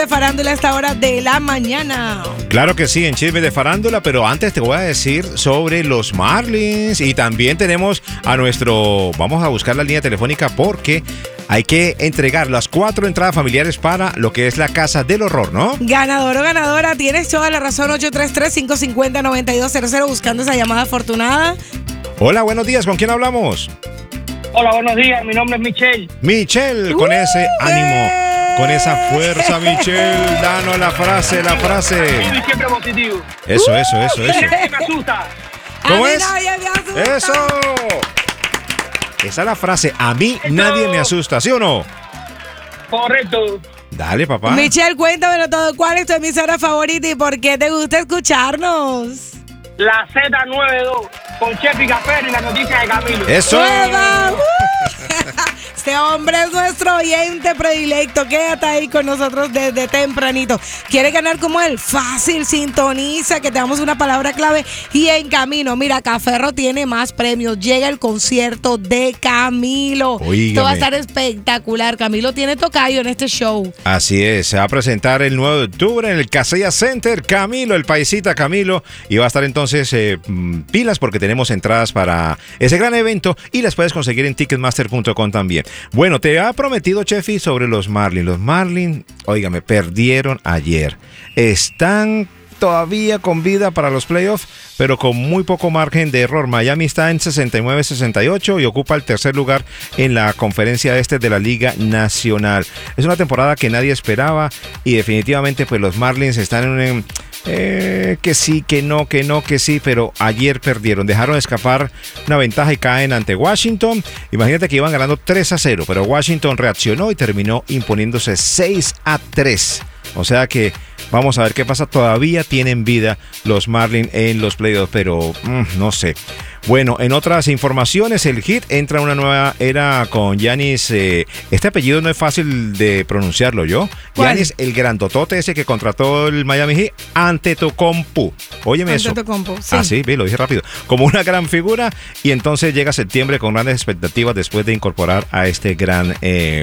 de farándula a esta hora de la mañana. Claro que sí, en Chismes de Farándula, pero antes te voy a decir sobre los Marlins y también tenemos a vamos a buscar la línea telefónica porque hay que entregar las 4 entradas familiares para lo que es la Casa del Horror, ¿no? Ganador o ganadora, tienes toda la razón, 833-550-9200, buscando esa llamada afortunada. Hola, buenos días, ¿con quién hablamos? Hola, buenos días, mi nombre es Michelle. Michelle, con ese ánimo, con esa fuerza, Michelle, danos la frase. Y siempre positivo. Eso. Me asusta. ¿Cómo A mí es? nadie me asusta. ¡Eso! Esa es la frase, a mí nadie me asusta, ¿sí o no? Correcto. Dale, papá. Michelle, cuéntamelo todo. ¿Cuál es tu emisora favorita y por qué te gusta escucharnos? La Z92 con Chefi Café y la noticia de Camilo. ¡Eso! ¡Nueva! Este hombre es nuestro oyente predilecto. Quédate ahí con nosotros desde tempranito. ¿Quieres ganar como él? Fácil, sintoniza, que te damos una palabra clave y en camino. Mira, Caferro tiene más premios. Llega el concierto de Camilo. Óigame. Esto va a estar espectacular. Camilo tiene tocayo en este show. Así es, se va a presentar el 9 de octubre en el Casella Center. Camilo, el paisita Camilo. Y va a estar entonces pilas porque tenemos entradas para ese gran evento y las puedes conseguir en ticketmaster.com también. Bueno, te ha prometido, Chefi, sobre los Marlins. Los Marlins, óigame, perdieron ayer. Están todavía con vida para los playoffs, pero con muy poco margen de error. Miami está en 69-68 y ocupa el tercer lugar en la conferencia este de la Liga Nacional. Es una temporada que nadie esperaba y definitivamente pues los Marlins están en un... que sí, que no, que sí, pero ayer perdieron, dejaron escapar una ventaja y caen ante Washington. Imagínate que iban ganando 3-0, pero Washington reaccionó y terminó imponiéndose 6-3. O sea que vamos a ver qué pasa. Todavía tienen vida los Marlins en los playoffs, pero no sé. Bueno, en otras informaciones, el Heat entra a una nueva era con Giannis. Este apellido no es fácil de pronunciarlo, ¿yo? Giannis, el grandotote ese que contrató el Miami Heat, Antetokounmpo. Óyeme eso. Antetokounmpo, sí. Ah, sí, lo dije rápido. Como una gran figura y entonces llega septiembre con grandes expectativas después de incorporar a este gran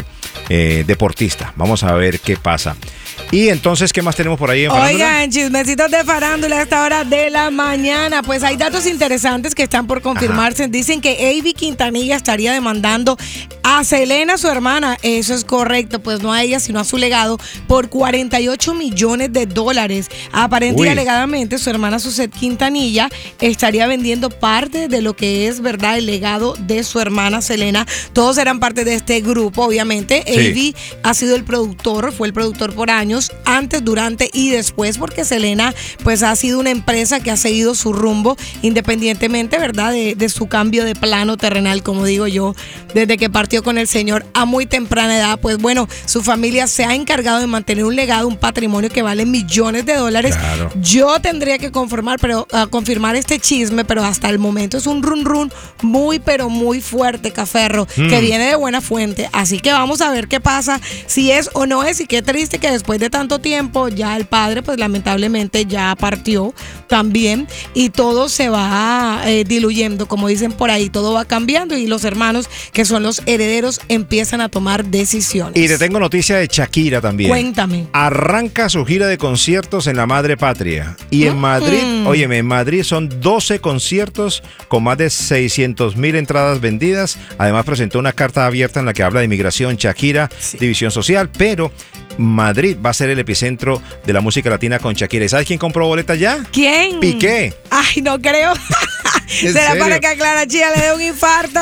deportista. Vamos a ver qué pasa. Y entonces, ¿qué más tenemos por ahí en farándula? Oigan, chismecitos de farándula a esta hora de la mañana. Pues hay datos interesantes que están por confirmarse. Ajá. Dicen que Ivy Quintanilla estaría demandando a Selena, su hermana. Eso es correcto, pues no a ella, sino a su legado, por $48 millones. Aparentemente y alegadamente, su hermana Suzette Quintanilla estaría vendiendo parte de lo que es, ¿verdad?, el legado de su hermana Selena. Todos eran parte de este grupo, obviamente. Sí. Ivy ha sido el productor, fue el productor por años, antes, durante y después, porque Selena pues ha sido una empresa que ha seguido su rumbo independientemente, ¿verdad?, de su cambio de plano terrenal, como digo yo, desde que partió con el señor a muy temprana edad. Pues bueno, su familia se ha encargado de mantener un legado, un patrimonio que vale millones de dólares. Claro. Yo tendría que confirmar este chisme, pero hasta el momento es un run muy, pero muy fuerte, Caferro, que viene de buena fuente. Así que vamos a ver qué pasa, si es o no es, y qué triste que después de tanto tiempo ya el padre pues lamentablemente ya partió también y todo se va diluyendo, como dicen por ahí, todo va cambiando y los hermanos que son los herederos empiezan a tomar decisiones. Y te tengo noticia de Shakira también. Cuéntame. Arranca su gira de conciertos en la madre patria y en Madrid, óyeme, en Madrid son 12 conciertos con más de 600,000 entradas vendidas. Además presentó una carta abierta en la que habla de inmigración, Shakira, división social, pero Madrid va a ser el epicentro de la música latina con Shakira. ¿Y sabes quién compró boletas ya? ¿Quién? Piqué. Ay, no creo. ¿Será para que a Clara Chía le dé un infarto?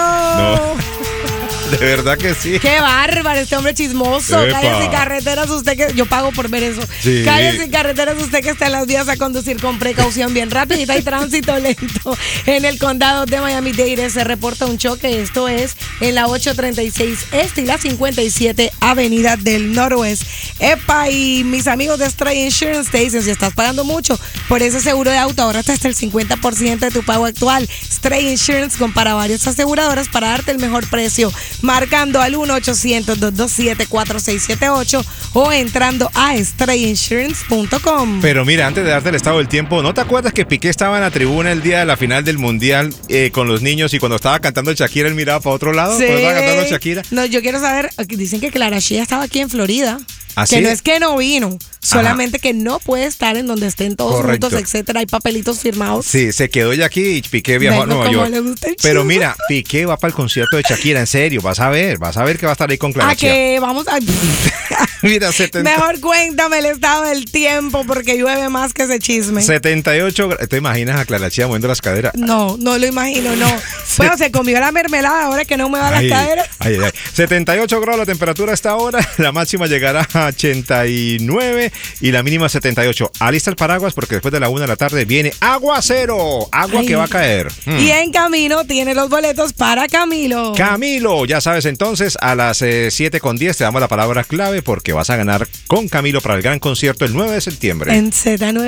No. De verdad que sí. Qué bárbaro este hombre chismoso. Epa. Cállese en carreteras usted que... Yo pago por ver eso. Sí. Cállese en carreteras usted que está en las vías a conducir con precaución bien rápida. Hay tránsito lento en el condado de Miami-Dade. Se reporta un choque. Esto es en la 836 Este y la 57 Avenida del Noroeste. Epa, y mis amigos de Stray Insurance te dicen, si estás pagando mucho por ese seguro de auto, ahora hasta el 50% de tu pago actual. Stray Insurance compara varias aseguradoras para darte el mejor precio. Marcando al 1-800-227-4678 o entrando a strayinsurance.com. Pero mira, antes de darte el estado del tiempo, ¿no te acuerdas que Piqué estaba en la tribuna el día de la final del Mundial con los niños y cuando estaba cantando Shakira él miraba para otro lado? Sí. Cuando estaba cantando Shakira. No, yo quiero saber, dicen que Clara Chía estaba aquí en Florida. ¿Así? Que no es que no vino, solamente que no puede estar en donde estén todos Correcto. juntos, etcétera. Hay papelitos firmados. Sí, se quedó ya aquí y Piqué viajó a Vengo Nueva como York. le gusta el Pero chisme. mira, Piqué va para el concierto de Shakira, en serio, vas a ver que va a estar ahí con Clara A Chía. que vamos a... Mira, 70. Mejor cuéntame el estado del tiempo porque llueve más que ese chisme. 78 ¿Te imaginas a Clara Chía moviendo las caderas? No, no lo imagino, no. Bueno, se comió la mermelada ahora que no me da las caderas. 78 grados la temperatura a esta hora, la máxima llegará a 89 y la mínima 78. Alista el paraguas porque después de la 1 de la tarde viene aguacero, agua que va a caer. Y en camino tiene los boletos para Camilo. Camilo, ya sabes entonces, a las 7:10 te damos la palabra clave porque vas a ganar con Camilo para el gran concierto el 9 de septiembre. En Z9.